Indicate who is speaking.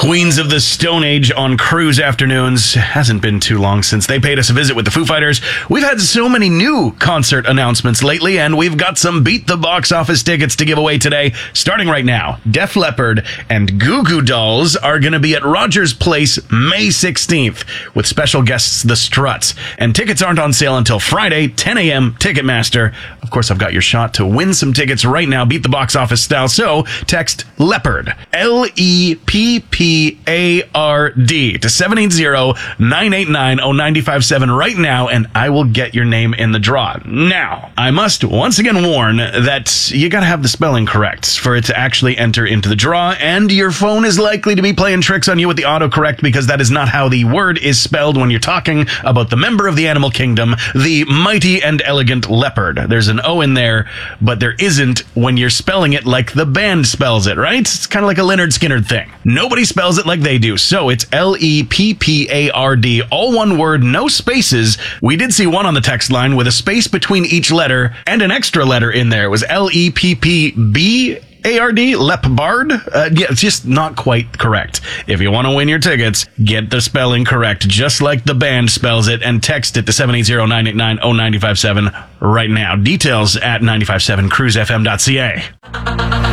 Speaker 1: Queens of the Stone Age on Cruise Afternoons. Hasn't been too long since they paid us a visit with the Foo Fighters. We've had so many new concert announcements lately, and we've got some Beat the Box Office tickets to give away today. Starting right now, Def Leppard and Goo Goo Dolls are going to be at Rogers Place May 16th with special guests The Struts. And tickets aren't on sale until Friday, 10 a.m. Ticketmaster. Of course, I've got your shot to win some tickets right now, Beat the Box Office style. So text Leppard, Leppard, to 780-989-0957 right now, and I will get your name in the draw. Now, I must once again warn that you gotta have the spelling correct for it to actually enter into the draw, and your phone is likely to be playing tricks on you with the autocorrect because that is not how the word is spelled when you're talking about the member of the animal kingdom, the mighty and elegant leopard. There's an O in there, but there isn't when you're spelling it like the band spells it, right? It's kind of like a Lynyrd Skynyrd thing. Nobody spells it like they do, so it's Leppard, all one word, no spaces. We did see one on the text line with a space between each letter and an extra letter in there. It was Leppard, Leppard. Yeah, it's just not quite correct. If you want to win your tickets, get the spelling correct, just like the band spells it, and text it to 780-989-0957 right now. Details at 957cruisefm.ca.